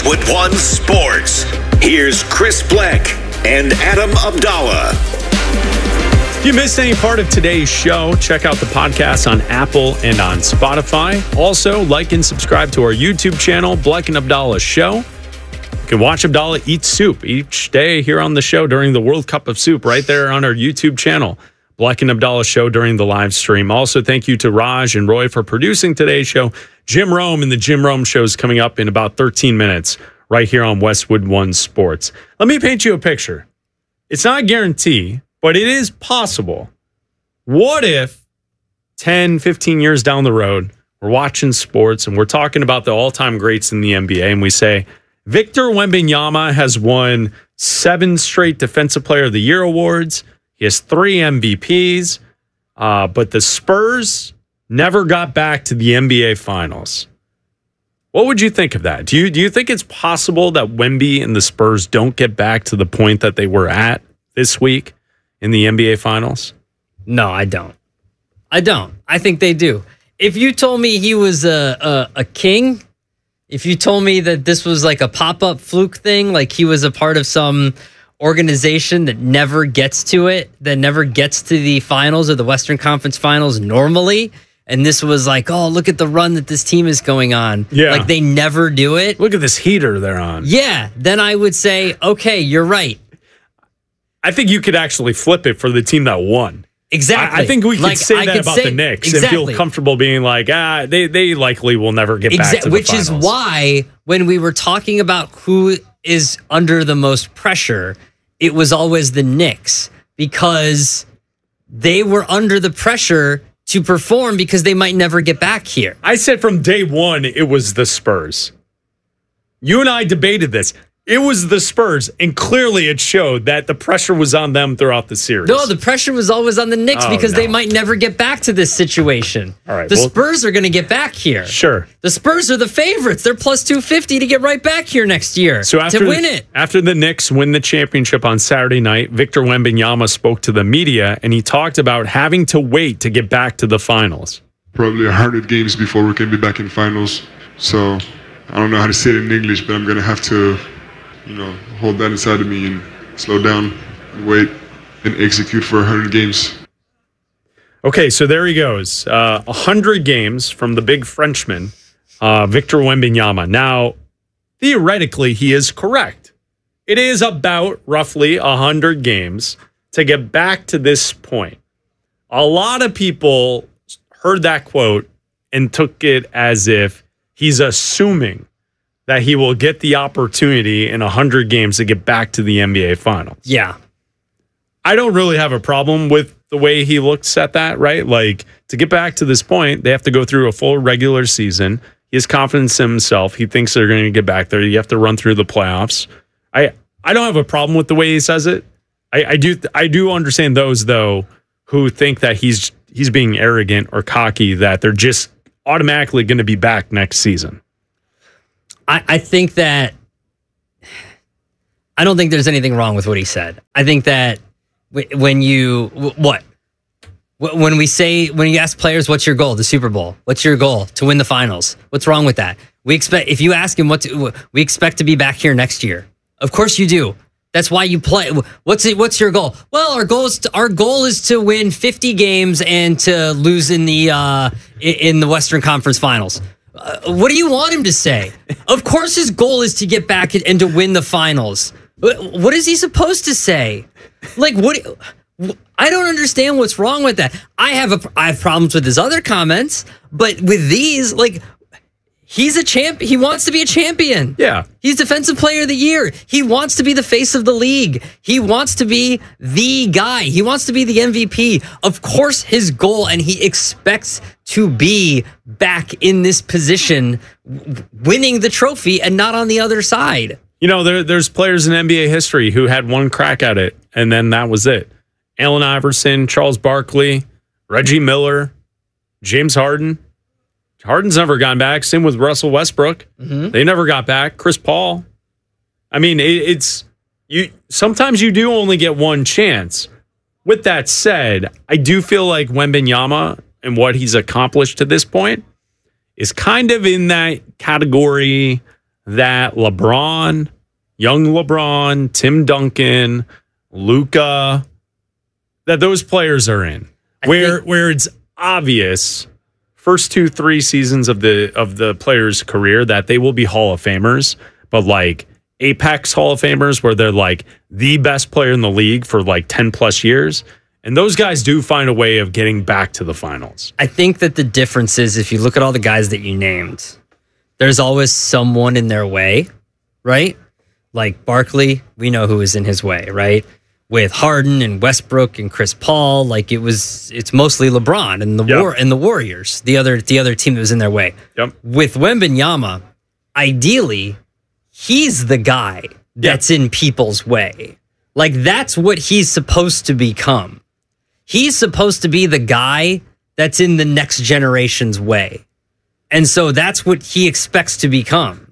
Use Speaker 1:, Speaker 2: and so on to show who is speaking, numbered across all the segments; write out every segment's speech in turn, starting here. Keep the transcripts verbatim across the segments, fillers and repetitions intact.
Speaker 1: Westwood One Sports. Here's Chris Bleck and Adam Abdallah.
Speaker 2: If you missed any part of today's show, check out the podcast on Apple and on Spotify. Also, like and subscribe to our YouTube channel, Bleck and Abdallah Show. You can watch Abdallah eat soup each day here on the show during the World Cup of Soup right there on our YouTube channel, Bleck and Abdallah Show during the live stream. Also, thank you to Raj and Roy for producing today's show. Jim Rome and the Jim Rome Show is coming up in about thirteen minutes right here on Westwood One Sports. Let me paint you a picture. It's not a guarantee, but it is possible. What if ten, fifteen years down the road, we're watching sports and we're talking about the all-time greats in the N B A and we say, Victor Wembanyama has won seven straight Defensive Player of the Year awards. He has three M V Ps, uh, but the Spurs never got back to the N B A Finals. What would you think of that? Do you, do you think it's possible that Wemby and the Spurs don't get back to the point that they were at this week in the N B A Finals?
Speaker 3: No, I don't. I don't. I think they do. If you told me he was a, a, a king, if you told me that this was like a pop-up fluke thing, like he was a part of some organization that never gets to it, that never gets to the finals or the Western Conference Finals normally, and this was like, oh, look at the run that this team is going on.
Speaker 2: Yeah.
Speaker 3: Like they never do it.
Speaker 2: Look at this heater they're on.
Speaker 3: Yeah. Then I would say, okay, you're right.
Speaker 2: I think you could actually flip it for the team that won.
Speaker 3: Exactly.
Speaker 2: I, I think we could
Speaker 3: like,
Speaker 2: say
Speaker 3: I
Speaker 2: that
Speaker 3: could
Speaker 2: about
Speaker 3: say,
Speaker 2: the Knicks
Speaker 3: exactly.
Speaker 2: and feel comfortable being like, ah, they, they likely will never get back
Speaker 3: Exa-
Speaker 2: to the
Speaker 3: Which
Speaker 2: finals.
Speaker 3: is why when we were talking about who is under the most pressure, it was always the Knicks because they were under the pressure to perform because they might never get back here.
Speaker 2: I said from day one, it was the Spurs. You and I debated this. It was the Spurs, and clearly it showed that the pressure was on them throughout the series.
Speaker 3: No, the pressure was always on the Knicks
Speaker 2: Oh,
Speaker 3: because
Speaker 2: no.
Speaker 3: they might never get back to this situation.
Speaker 2: All right,
Speaker 3: the
Speaker 2: well-
Speaker 3: Spurs are going to get back here.
Speaker 2: Sure.
Speaker 3: The Spurs are the favorites. They're plus two fifty to get right back here next year
Speaker 2: So after
Speaker 3: to win it.
Speaker 2: After the Knicks win the championship on Saturday night, Victor Wembanyama spoke to the media, and he talked about having to wait to get back to the finals.
Speaker 4: Probably one hundred games before we can be back in finals. So I don't know how to say it in English, but I'm going to have to, you know, hold that inside of me and slow down and wait and execute for one hundred games.
Speaker 2: Okay, so there he goes. Uh, one hundred games from the big Frenchman, uh, Victor Wembanyama. Now, theoretically, he is correct. It is about roughly one hundred games to get back to this point. A lot of people heard that quote and took it as if he's assuming that he will get the opportunity in one hundred games to get back to the N B A Finals.
Speaker 3: Yeah.
Speaker 2: I don't really have a problem with the way he looks at that, right? Like, to get back to this point, they have to go through a full regular season. He has confidence in himself. He thinks they're going to get back there. You have to run through the playoffs. I I don't have a problem with the way he says it. I, I do I do understand those, though, who think that he's he's being arrogant or cocky, that they're just automatically going to be back next season.
Speaker 3: I, I think that I don't think there's anything wrong with what he said. I think that w- when you w- what w- when we say when you ask players, "What's your goal?" The Super Bowl. What's your goal? To win the finals. What's wrong with that? We expect if you ask him what to, we expect to be back here next year. Of course you do. That's why you play. What's it? What's your goal? Well, our goal is to, our goal is to win fifty games and to lose in the uh, in the Western Conference Finals. Uh, what do you want him to say? Of course, his goal is to get back and to win the finals. What is he supposed to say? Like, what? I don't understand what's wrong with that. I have a, I have problems with his other comments, but with these, like, he's a champ. He wants to be a champion.
Speaker 2: Yeah.
Speaker 3: He's Defensive Player of the Year. He wants to be the face of the league. He wants to be the guy. He wants to be the M V P. Of course, his goal, and he expects to be back in this position, winning the trophy and not on the other side.
Speaker 2: You know, there, there's players in N B A history who had one crack at it, and then that was it. Allen Iverson, Charles Barkley, Reggie Miller, James Harden. Harden's never gone back. Same with Russell Westbrook. Mm-hmm. They never got back. Chris Paul. I mean, it, it's you. Sometimes you do only get one chance. With that said, I do feel like Wembanyama and what he's accomplished to this point is kind of in that category that LeBron, young LeBron, Tim Duncan, Luka, that those players are in.
Speaker 3: I
Speaker 2: Where
Speaker 3: think-
Speaker 2: where it's obvious first two, three seasons of the of the player's career that they will be Hall of Famers, but like apex Hall of Famers where they're like the best player in the league for like ten plus years. And those guys do find a way of getting back to the finals.
Speaker 3: I think that the difference is if you look at all the guys that you named, there's always someone in their way, right? Like Barkley, we know who is in his way, right? With Harden and Westbrook and Chris Paul, like it was, it's mostly LeBron and the
Speaker 2: Yep.
Speaker 3: war and the Warriors, the other the other team that was in their way.
Speaker 2: Yep.
Speaker 3: With Wembanyama, ideally, he's the guy that's in people's way. Like that's what he's supposed to become. He's supposed to be the guy that's in the next generation's way. And so that's what he expects to become.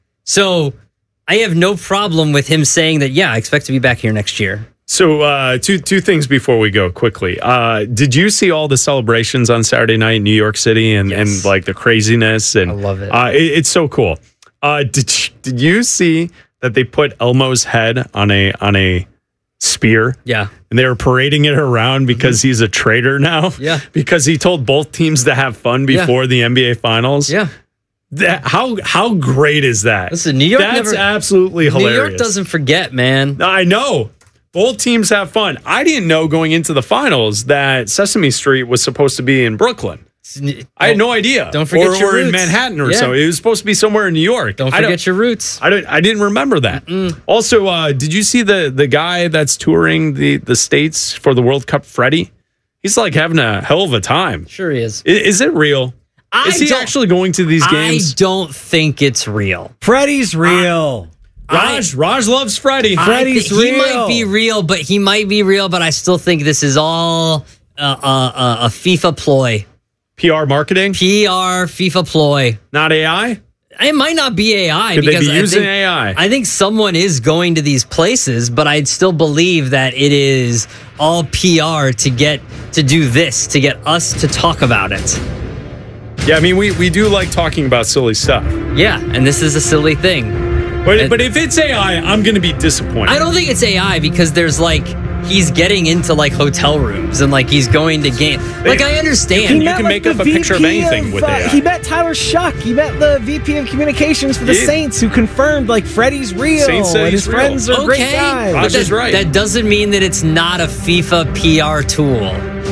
Speaker 3: So I have no problem with him saying that, yeah, I expect to be back here next year.
Speaker 2: So uh, two two things before we go quickly. Uh, did you see all the celebrations on Saturday night in New York City and,
Speaker 3: Yes.
Speaker 2: and like the craziness? And
Speaker 3: I love it.
Speaker 2: Uh, it it's so cool. Uh, did you, did you see that they put Elmo's head on a on a spear?
Speaker 3: Yeah.
Speaker 2: And they were parading it around because he's a traitor now.
Speaker 3: Yeah.
Speaker 2: Because he told both teams to have fun before
Speaker 3: Yeah.
Speaker 2: the N B A Finals.
Speaker 3: Yeah.
Speaker 2: That, how how great is that?
Speaker 3: Listen, New York
Speaker 2: That's
Speaker 3: never-
Speaker 2: absolutely hilarious.
Speaker 3: New York doesn't forget, man.
Speaker 2: I know. Both teams have fun. I didn't know going into the finals that Sesame Street was supposed to be in Brooklyn. I had no idea.
Speaker 3: Don't forget
Speaker 2: or,
Speaker 3: your
Speaker 2: or in
Speaker 3: roots.
Speaker 2: Manhattan or
Speaker 3: Yeah.
Speaker 2: so. It was supposed to be somewhere in New York.
Speaker 3: Don't
Speaker 2: I
Speaker 3: forget your roots.
Speaker 2: I don't. I didn't remember that. Mm-mm. Also, uh, did you see the the guy that's touring the the states for the World Cup, Freddie? He's like having a hell of a time.
Speaker 3: Sure he is.
Speaker 2: Is, is it real?
Speaker 3: I
Speaker 2: is he
Speaker 3: don't-
Speaker 2: actually going to these games?
Speaker 3: I don't think it's real.
Speaker 5: Freddie's real.
Speaker 2: Raj, Raj loves Freddie.
Speaker 3: I
Speaker 5: Freddie's
Speaker 3: thi- He
Speaker 5: real.
Speaker 3: might be real, but he might be real, but I still think this is all uh, uh, uh, a FIFA ploy.
Speaker 2: P R marketing,
Speaker 3: P R, FIFA ploy.
Speaker 2: not A I.
Speaker 3: It might not be A I.
Speaker 2: Could they
Speaker 3: because
Speaker 2: be
Speaker 3: I
Speaker 2: using
Speaker 3: think,
Speaker 2: A I?
Speaker 3: I think someone is going to these places, but I'd still believe that it is all P R to get to do this, to get us to talk about it.
Speaker 2: Yeah, I mean, we, we do like talking about silly stuff.
Speaker 3: Yeah, and this is a silly thing.
Speaker 2: But,
Speaker 3: And-
Speaker 2: but if it's A I, I'm going to be disappointed.
Speaker 3: I don't think it's A I because there's like he's getting into like hotel rooms and like he's going to game. Like I understand.
Speaker 2: You
Speaker 5: met,
Speaker 2: can
Speaker 5: like,
Speaker 2: make
Speaker 5: the
Speaker 2: up a picture of
Speaker 5: V P
Speaker 2: anything with
Speaker 5: uh,
Speaker 2: A I.
Speaker 5: He met Tyler Shuck. He met the V P of communications for the
Speaker 2: Yeah.
Speaker 5: Saints, who confirmed like Freddie's real.
Speaker 2: Saints say
Speaker 5: and
Speaker 2: he's
Speaker 5: his
Speaker 2: real.
Speaker 5: friends are great
Speaker 3: Okay,
Speaker 5: guys.
Speaker 3: but
Speaker 2: Raj
Speaker 3: that,
Speaker 2: is right.
Speaker 3: that doesn't mean that it's not a FIFA P R tool.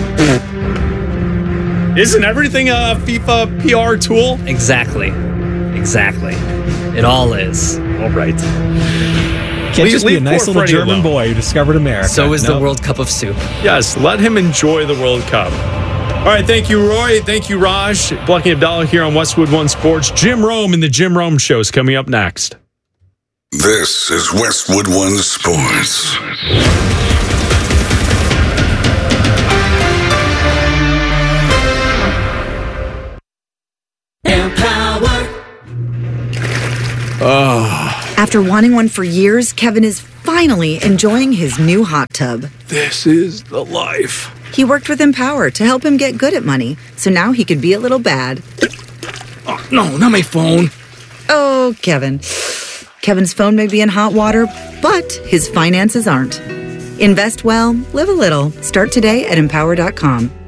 Speaker 2: Isn't everything a FIFA P R tool?
Speaker 3: Exactly. Exactly. It all is.
Speaker 2: All right.
Speaker 5: Can't
Speaker 2: Leave-
Speaker 5: just be a
Speaker 2: leave
Speaker 5: nice
Speaker 2: poor
Speaker 5: little
Speaker 2: Freddie
Speaker 5: German
Speaker 2: alone.
Speaker 5: boy who discovered America.
Speaker 3: So is the
Speaker 5: Nope.
Speaker 3: World Cup of Soup.
Speaker 2: Yes, let him enjoy the World Cup. All right, thank you, Roy. Thank you, Raj. Blocking Abdallah here on Westwood One Sports. Jim Rome and the Jim Rome Show is coming up next.
Speaker 1: This is Westwood One Sports.
Speaker 6: After wanting one for years, Kevin is finally enjoying his new hot tub.
Speaker 2: This is the life.
Speaker 6: He worked with Empower to help him get good at money, so now he could be a little bad.
Speaker 5: Oh, no, not my phone.
Speaker 6: Oh, Kevin. Kevin's phone may be in hot water, but his finances aren't. Invest well, live a little. Start today at empower dot com.